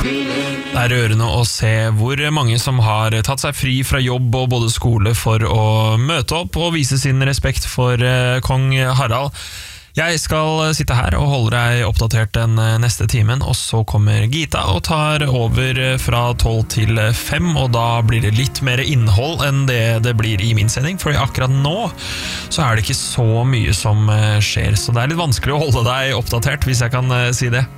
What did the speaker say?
Det er rørende å se hvor mange som har tatt seg fri fra jobb og både skole for å møte opp og vise sin respekt for kong Harald. Jeg skal sitte her og holde deg oppdatert den neste timen, og så kommer Gita og tar over fra 12 til 5, og da blir det litt mer innhold enn det blir i min sending, for akkurat nå så er det ikke så mye som skjer, så det er litt vanskelig å holde deg oppdatert, hvis jeg kan si det.